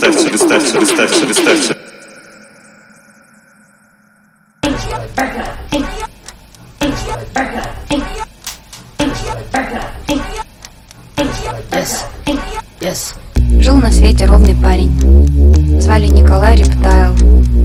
wystarczy. Жил на свете ровный парень. Звали Николай Рептайл.